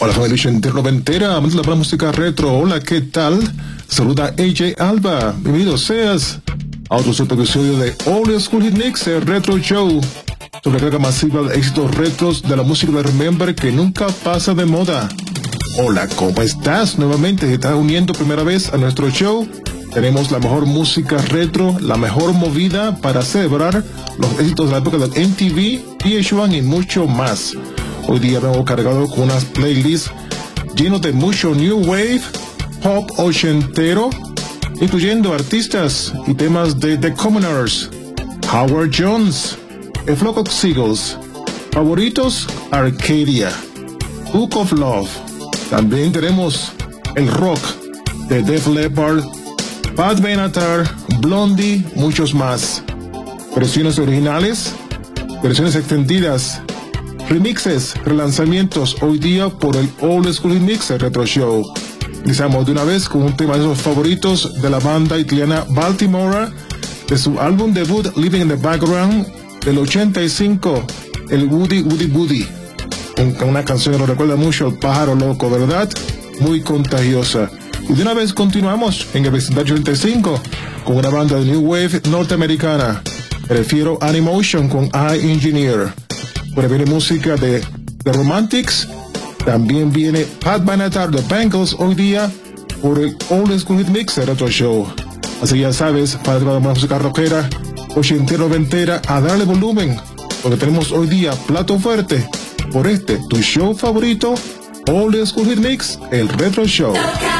Hola familia internoventera, amantes de la música retro. Hola, ¿qué tal? Saluda AJ Alba. Bienvenido seas a otro super episodio de Old School Hit Mix, el Retro Show, sobre la carga masiva de éxitos retros de la música de Remember que nunca pasa de moda. Hola, ¿cómo estás? Nuevamente, si estás uniendo primera vez a nuestro show, tenemos la mejor música retro, la mejor movida para celebrar los éxitos de la época del MTV, VH1 y mucho más. Hoy día vengo cargado con unas playlists llenos de mucho New Wave, Pop ochentero, incluyendo artistas y temas de The Commoners, Howard Jones, The Flock of Seagulls, favoritos Arcadia, Book of Love. También tenemos el rock de Def Leppard, Pat Benatar, Blondie, muchos más. Versiones originales, versiones extendidas, remixes, relanzamientos hoy día por el Old School Mix, el Retro Show. Iniciamos de una vez con un tema de esos favoritos de la banda italiana Baltimora, de su álbum debut Living in the Background del 85, el Woody Woody Woody. Una canción que nos recuerda mucho al pájaro loco, ¿verdad? Muy contagiosa. Y de una vez continuamos en el vecindario 85 con una banda de New Wave norteamericana. Me refiero a Animotion con I Engineer. Por ahí viene música de The Romantics. También viene Pat Benatar, The Bangles, hoy día por el Old School Hit Mix, el Retro Show. Así que ya sabes, para la música rockera, ochentera, noventera, a darle volumen, porque tenemos hoy día plato fuerte por tu show favorito, Old School Hit Mix, el Retro Show.